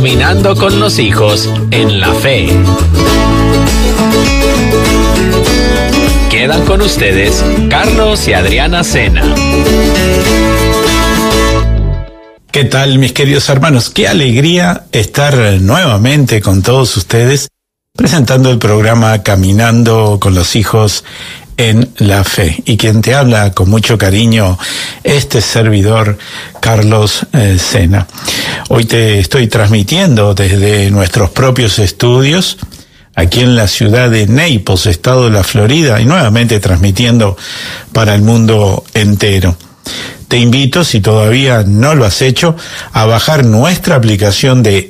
Caminando con los hijos en la fe. Quedan con ustedes Carlos y Adriana Sena. ¿Qué tal, mis queridos hermanos? Qué alegría estar nuevamente con todos ustedes presentando el programa Caminando con los hijos en la fe. Y quien te habla con mucho cariño, este servidor, Carlos Sena. Hoy te estoy transmitiendo desde nuestros propios estudios, aquí en la ciudad de Naples, estado de la Florida, y nuevamente transmitiendo para el mundo entero. Te invito, si todavía no lo has hecho, a bajar nuestra aplicación de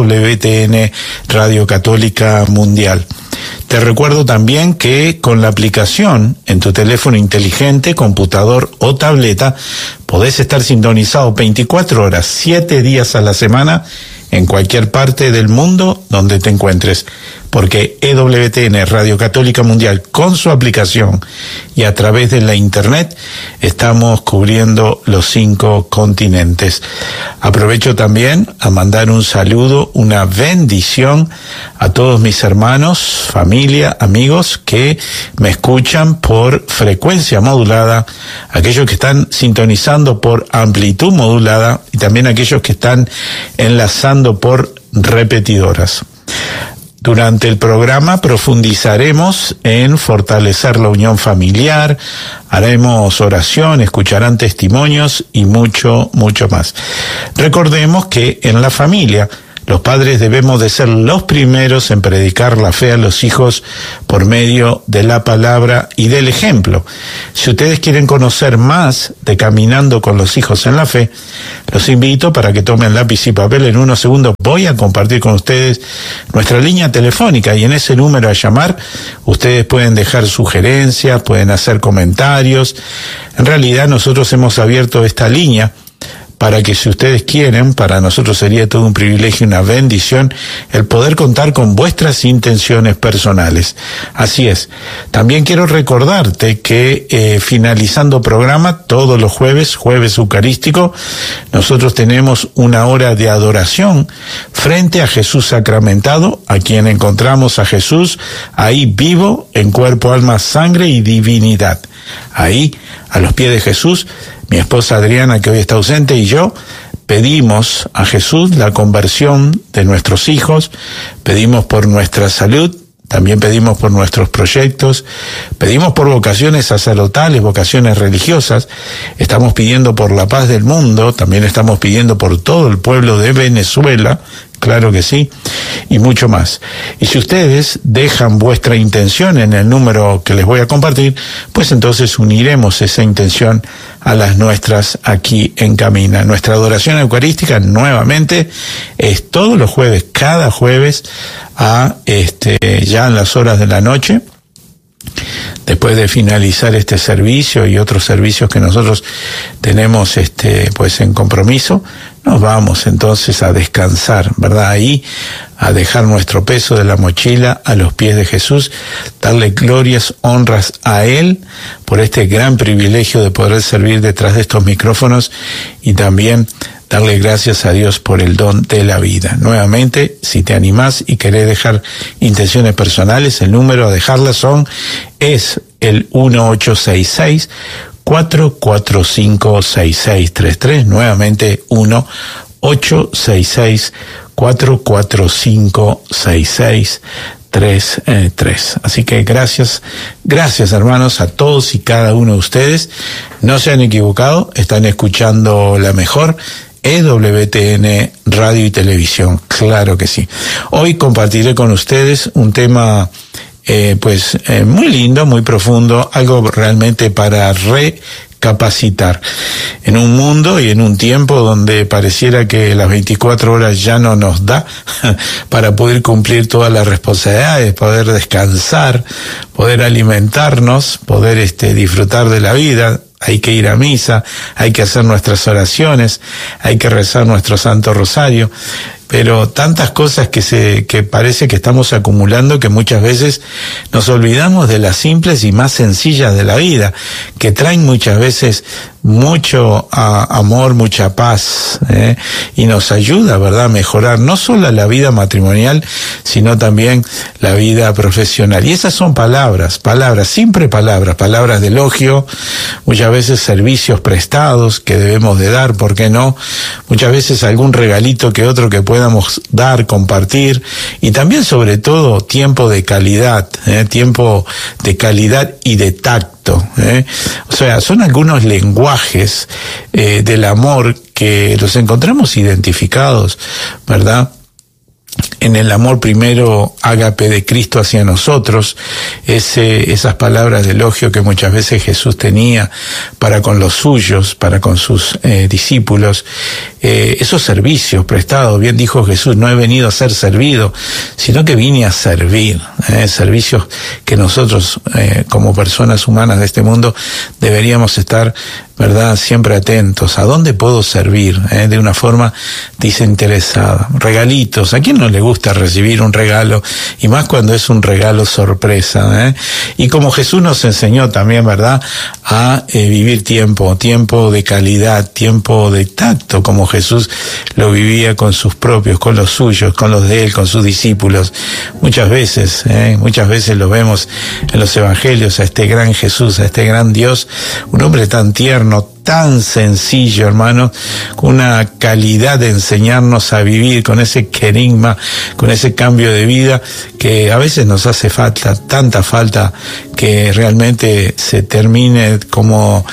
EWTN Radio Católica Mundial. Te recuerdo también que con la aplicación en tu teléfono inteligente, computador o tableta, podés estar sintonizado 24 horas, 7 días a la semana, en cualquier parte del mundo donde te encuentres, porque EWTN Radio Católica Mundial, con su aplicación y a través de la internet, estamos cubriendo los 5 continentes. Aprovecho también a mandar un saludo, una bendición a todos mis hermanos, familia, amigos que me escuchan por frecuencia modulada, aquellos que están sintonizando por amplitud modulada y también aquellos que están enlazando por repetidoras. Durante el programa profundizaremos en fortalecer la unión familiar, haremos oración, escucharán testimonios y mucho, mucho más. Recordemos que en la familia los padres debemos de ser los primeros en predicar la fe a los hijos por medio de la palabra y del ejemplo. Si ustedes quieren conocer más de Caminando con los hijos en la fe, los invito para que tomen lápiz y papel. En unos segundos voy a compartir con ustedes nuestra línea telefónica y en ese número a llamar ustedes pueden dejar sugerencias, pueden hacer comentarios. En realidad nosotros hemos abierto esta línea para que, si ustedes quieren, para nosotros sería todo un privilegio y una bendición el poder contar con vuestras intenciones personales. Así es. También quiero recordarte que finalizando programa, todos los jueves eucarístico, nosotros tenemos una hora de adoración frente a Jesús sacramentado, a quien encontramos a Jesús ahí vivo, en cuerpo, alma, sangre y divinidad. Ahí, a los pies de Jesús, mi esposa Adriana, que hoy está ausente, y yo pedimos a Jesús la conversión de nuestros hijos, pedimos por nuestra salud, también pedimos por nuestros proyectos, pedimos por vocaciones sacerdotales, vocaciones religiosas, estamos pidiendo por la paz del mundo, también estamos pidiendo por todo el pueblo de Venezuela, claro que sí, y mucho más. Y si ustedes dejan vuestra intención en el número que les voy a compartir, pues entonces uniremos esa intención a las nuestras aquí en Camina. Nuestra adoración eucarística nuevamente es todos los jueves, cada jueves ya en las horas de la noche. Después de finalizar este servicio y otros servicios que nosotros tenemos pues en compromiso, nos vamos entonces a descansar, ¿verdad? Ahí, a dejar nuestro peso de la mochila a los pies de Jesús, darle glorias, honras a Él por este gran privilegio de poder servir detrás de estos micrófonos y también darle gracias a Dios por el don de la vida. Nuevamente, si te animás y querés dejar intenciones personales, el número a dejarlas es el 1866-445-6633, nuevamente 1-866-445-6633. Así que gracias hermanos a todos y cada uno de ustedes. No se han equivocado, están escuchando la mejor EWTN Radio y Televisión, claro que sí. Hoy compartiré con ustedes un tema muy lindo, muy profundo, algo realmente para recapacitar. En un mundo y en un tiempo donde pareciera que las 24 horas ya no nos da para poder cumplir todas las responsabilidades, poder descansar, poder alimentarnos, poder disfrutar de la vida. Hay que ir a misa, hay que hacer nuestras oraciones, hay que rezar nuestro Santo Rosario. pero tantas cosas que parece que estamos acumulando que muchas veces nos olvidamos de las simples y más sencillas de la vida, que traen muchas veces mucho amor, mucha paz, y nos ayuda, ¿verdad?, a mejorar no solo la vida matrimonial, sino también la vida profesional. Y esas son palabras, siempre palabras de elogio, muchas veces servicios prestados que debemos de dar, ¿por qué no? Muchas veces algún regalito que otro que podamos dar, compartir, y también sobre todo tiempo de calidad y de tacto. O sea, son algunos lenguajes del amor que los encontramos identificados, ¿verdad?, en el amor primero ágape de Cristo hacia nosotros, esas palabras de elogio que muchas veces Jesús tenía para con los suyos, para con sus discípulos, esos servicios prestados. Bien dijo Jesús, no he venido a ser servido, sino que vine a servir, servicios que nosotros como personas humanas de este mundo deberíamos estar, ¿verdad?, siempre atentos. ¿A dónde puedo servir? De una forma desinteresada. Regalitos. ¿A quién no le gusta recibir un regalo? Y más cuando es un regalo sorpresa. Y como Jesús nos enseñó también, ¿verdad?, a vivir tiempo de calidad, tiempo de tacto, como Jesús lo vivía con sus propios, con los suyos, con los de él, con sus discípulos. Muchas veces lo vemos en los evangelios, a este gran Jesús, a este gran Dios, un hombre tan tierno, tan sencillo, hermano, con una calidad de enseñarnos a vivir, con ese querigma, con ese cambio de vida que a veces nos hace falta, tanta falta, que realmente se termine como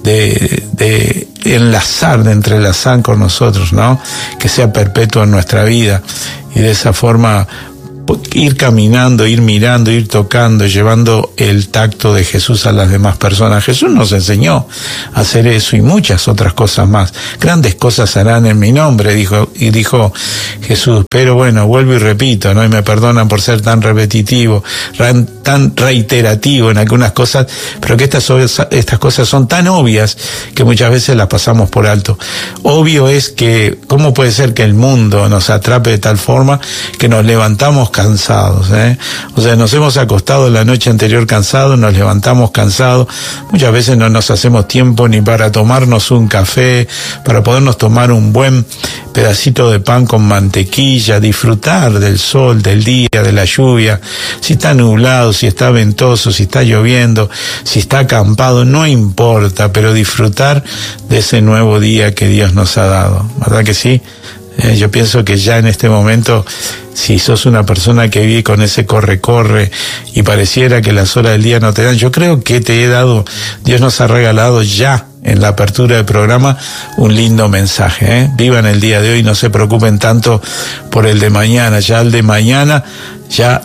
de enlazar, de entrelazar con nosotros, ¿no? Que sea perpetuo en nuestra vida, y de esa forma ir caminando, ir mirando, ir tocando, llevando el tacto de Jesús a las demás personas. Jesús nos enseñó a hacer eso y muchas otras cosas más. Grandes cosas harán en mi nombre, dijo Jesús. Pero bueno, vuelvo y repito, ¿no? Y me perdonan por ser tan repetitivo, tan reiterativo en algunas cosas, pero que estas cosas son tan obvias que muchas veces las pasamos por alto. Obvio es que, ¿cómo puede ser que el mundo nos atrape de tal forma que nos levantamos cansados, O sea, nos hemos acostado la noche anterior cansados, nos levantamos cansados, muchas veces no nos hacemos tiempo ni para tomarnos un café, para podernos tomar un buen pedacito de pan con mantequilla, disfrutar del sol, del día, de la lluvia, si está nublado, si está ventoso, si está lloviendo, si está acampado, no importa, pero disfrutar de ese nuevo día que Dios nos ha dado, ¿verdad que sí? Yo pienso que ya en este momento, si sos una persona que vive con ese corre y pareciera que las horas del día no te dan, yo creo que Dios nos ha regalado ya en la apertura del programa un lindo mensaje, Vivan el día de hoy, no se preocupen tanto por el de mañana, ya el de mañana ya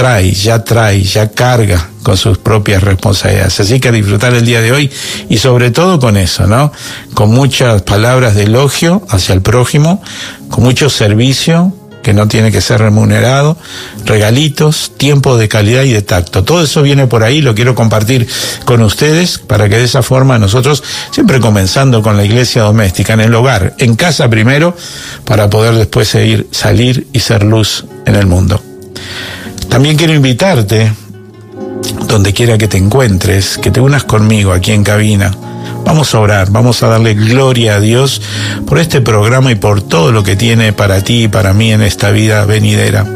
carga con sus propias responsabilidades. Así que a disfrutar el día de hoy y sobre todo con eso, ¿no? Con muchas palabras de elogio hacia el prójimo, con mucho servicio que no tiene que ser remunerado, regalitos, tiempo de calidad y de tacto. Todo eso viene por ahí, lo quiero compartir con ustedes para que de esa forma nosotros, siempre comenzando con la iglesia doméstica, en el hogar, en casa primero, para poder después salir y ser luz en el mundo. También quiero invitarte, donde quiera que te encuentres, que te unas conmigo aquí en cabina. Vamos a orar, vamos a darle gloria a Dios por este programa y por todo lo que tiene para ti y para mí en esta vida venidera.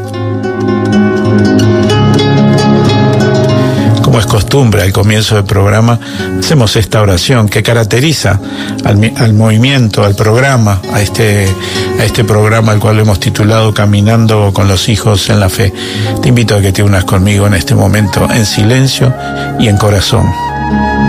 Como es costumbre, al comienzo del programa, hacemos esta oración que caracteriza al movimiento, al programa, a este programa al cual hemos titulado Caminando con los Hijos en la Fe. Te invito a que te unas conmigo en este momento, en silencio y en corazón.